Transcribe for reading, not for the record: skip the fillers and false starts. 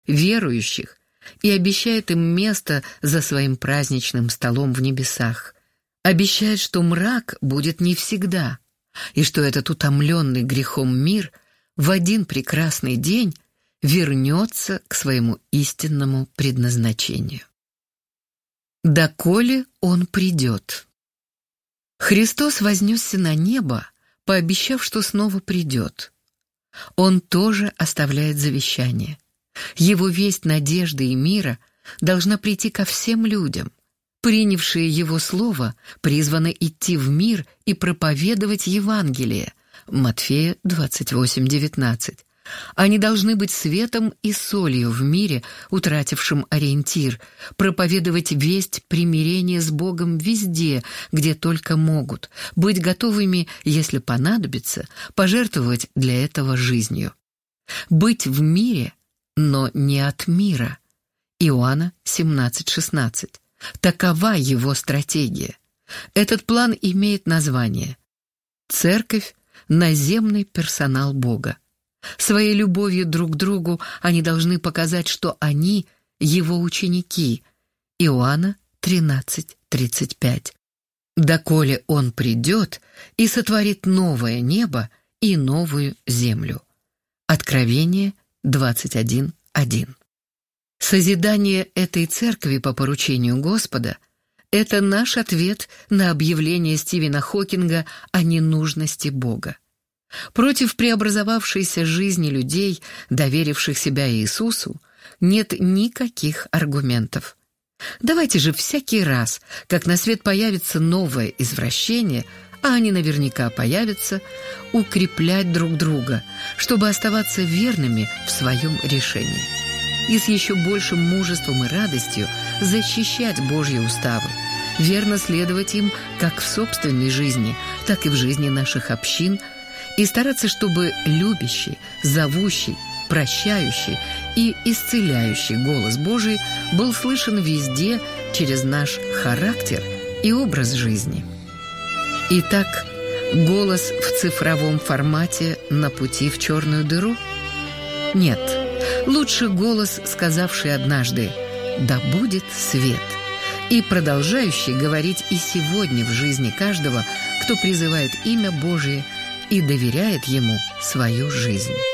верующих, и обещает им место за своим праздничным столом в небесах. Обещает, что мрак будет не всегда, и что этот утомленный грехом мир в один прекрасный день вернется к своему истинному предназначению. Доколе Он придет. Христос вознесся на небо, пообещав, что снова придет. Он тоже оставляет завещание. Его весть надежды и мира должна прийти ко всем людям. Принявшие Его слово призваны идти в мир и проповедовать Евангелие. Матфея 28:19. Они должны быть светом и солью в мире, утратившем ориентир, проповедовать весть примирения с Богом везде, где только могут, быть готовыми, если понадобится, пожертвовать для этого жизнью. Быть в мире, но не от мира. Иоанна 17:16. Такова его стратегия. Этот план имеет название «Церковь – наземный персонал Бога». Своей любовью друг к другу они должны показать, что они – его ученики. Иоанна 13:35. «Доколе Он придет и сотворит новое небо и новую землю». Откровение 21:1. Созидание этой церкви по поручению Господа – это наш ответ на объявление Стивена Хокинга о ненужности Бога. Против преобразовавшейся жизни людей, доверивших себя Иисусу, нет никаких аргументов. Давайте же всякий раз, как на свет появится новое извращение, а они наверняка появятся, укреплять друг друга, чтобы оставаться верными в своем решении. И с еще большим мужеством и радостью защищать Божьи уставы, верно следовать им как в собственной жизни, так и в жизни наших общин, и стараться, чтобы любящий, зовущий, прощающий и исцеляющий голос Божий был слышен везде через наш характер и образ жизни. Итак, голос в цифровом формате на пути в черную дыру? Нет. Лучше голос, сказавший однажды «Да будет свет», и продолжающий говорить и сегодня в жизни каждого, кто призывает имя Божие и доверяет Ему свою жизнь.